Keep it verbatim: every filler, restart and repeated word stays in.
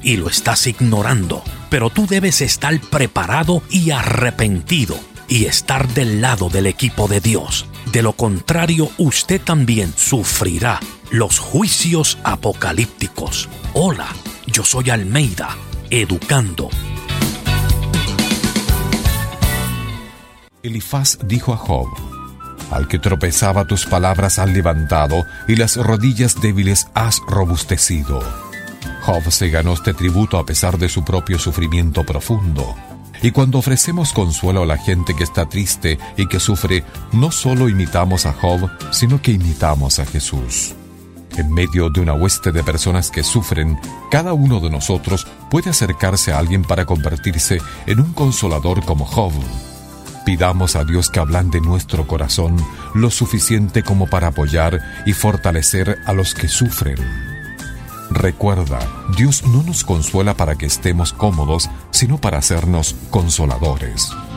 y lo estás ignorando. Pero tú debes estar preparado y arrepentido y estar del lado del equipo de Dios. De lo contrario, usted también sufrirá los juicios apocalípticos. Hola, yo soy Almeida, educando. Elifaz dijo a Job: al que tropezaba tus palabras has levantado, y las rodillas débiles has robustecido. Job se ganó este tributo a pesar de su propio sufrimiento profundo. Y cuando ofrecemos consuelo a la gente que está triste y que sufre, no solo imitamos a Job, sino que imitamos a Jesús. En medio de una hueste de personas que sufren, cada uno de nosotros puede acercarse a alguien para convertirse en un consolador como Job. Pidamos a Dios que ablande nuestro corazón lo suficiente como para apoyar y fortalecer a los que sufren. Recuerda, Dios no nos consuela para que estemos cómodos, sino para hacernos consoladores.